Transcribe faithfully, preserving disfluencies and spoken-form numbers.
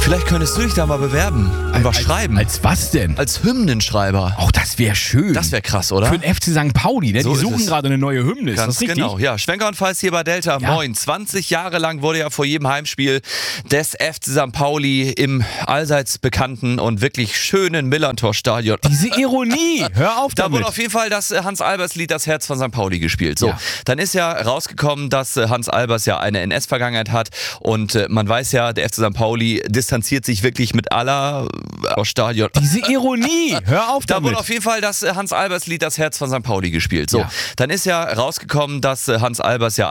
Vielleicht könntest du dich da mal bewerben und was als, schreiben. Als was denn? Als Hymnenschreiber. Oh, das wäre schön. Das wäre krass, oder? Für den F C Sankt Pauli, ne? So Die ist suchen es. gerade eine neue Hymne. Ist Ganz das richtig? genau, ja. Schwenker und Falls hier bei Delta. Ja. Moin. zwanzig Jahre lang wurde ja vor jedem Heimspiel des F C Sankt Pauli im allseits bekannten und wirklich schönen Millantor-Stadion. Diese Ironie, hör auf Da damit. wurde auf jeden Fall das äh, Hans-Albers-Lied Das Herz von Sankt Pauli gespielt. So, Ja. dann ist ja rausgekommen, dass äh, Hans Albers ja eine N S-Vergangenheit hat und äh, man weiß ja, der F C Sankt Pauli distanziert sich wirklich mit aller äh, aus Stadion. Diese Ironie, hör auf Da damit. wurde auf jeden Fall das äh, Hans Albers-Lied Das Herz von Sankt Pauli gespielt. So, Ja. dann ist ja rausgekommen, dass äh, Hans Albers ja